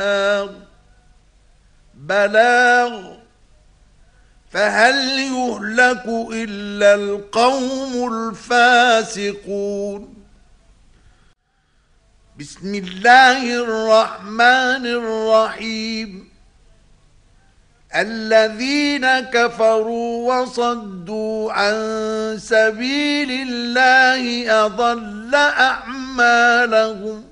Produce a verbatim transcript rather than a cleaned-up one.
بلاغ فهل يهلك إلا القوم الفاسقون. بسم الله الرحمن الرحيم. الذين كفروا وصدوا عن سبيل الله أضل أعمالهم